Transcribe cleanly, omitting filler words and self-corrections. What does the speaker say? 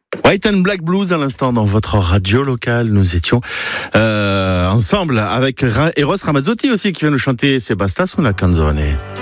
White and Black Blues à l'instant dans votre radio locale. Nous étions ensemble avec Eros Ramazzotti aussi qui vient nous chanter C'est Basta una canzone.